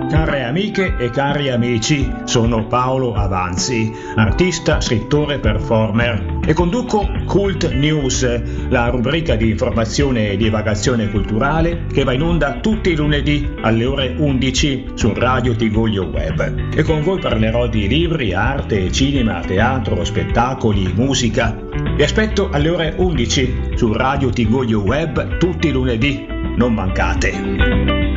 Care amiche e cari amici, sono Paolo Avanzi, artista, scrittore, performer e conduco Cult News, la rubrica di informazione e divagazione culturale che va in onda tutti i lunedì alle ore 11 su Radio Tigoglio Web. E con voi parlerò di libri, arte, cinema, teatro, spettacoli, musica. Vi aspetto alle ore 11 su Radio Tigoglio Web tutti i lunedì, non mancate!